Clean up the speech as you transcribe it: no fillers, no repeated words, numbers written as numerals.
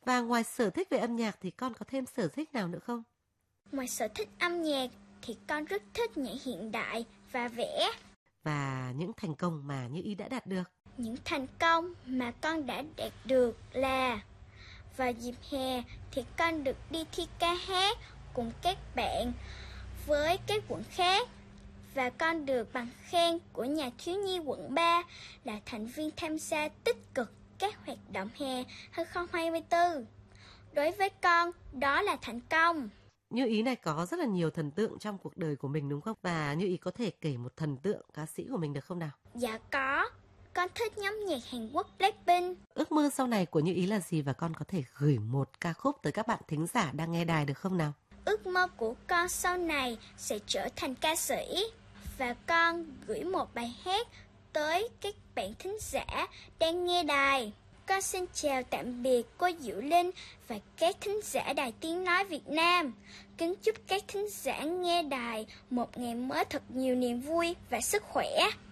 Và ngoài sở thích về âm nhạc thì con có thêm sở thích nào nữa không? Ngoài sở thích âm nhạc thì con rất thích nhảy hiện đại và vẽ. Và những thành công mà Như Ý đã đạt được? Những thành công mà con đã đạt được là vào dịp hè thì con được đi thi ca hát cùng các bạn với các quận khác. Và con được bằng khen của nhà thiếu nhi quận 3 là thành viên tham gia tích cực các hoạt động hè 2024. Đối với con, đó là thành công. Như Ý này có rất là nhiều thần tượng trong cuộc đời của mình đúng không? Và Như Ý có thể kể một thần tượng ca sĩ của mình được không nào? Dạ có. Con thích nhóm nhạc Hàn Quốc Blackpink. Ước mơ sau này của Như Ý là gì và con có thể gửi một ca khúc tới các bạn thính giả đang nghe đài được không nào? Ước mơ của con sau này sẽ trở thành ca sĩ. Và con gửi một bài hát tới các bạn thính giả đang nghe đài. Con xin chào tạm biệt cô Diệu Linh và các thính giả Đài Tiếng Nói Việt Nam. Kính chúc các thính giả nghe đài một ngày mới thật nhiều niềm vui và sức khỏe.